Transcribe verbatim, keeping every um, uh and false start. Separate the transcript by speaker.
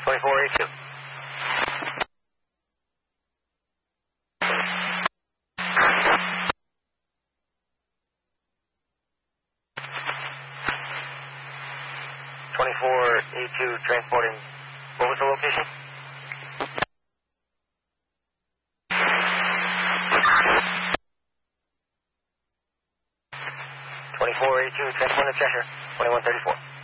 Speaker 1: twenty-four A two. twenty-four A two transporting. What was the location? twenty-four A two transporting to Cheshire. twenty-one thirty-four.